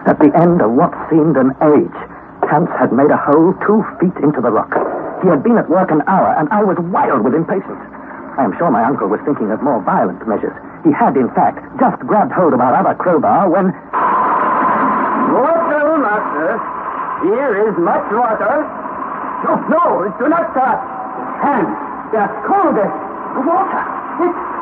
At the end of what seemed an age, Hans had made a hole 2 feet into the rock. He had been at work an hour, and I was wild with impatience. I am sure my uncle was thinking of more violent measures. He had, in fact, just grabbed hold of our other crowbar when... Water, master. Here is much water. No, do not touch. Hands, they are cold. Water. It's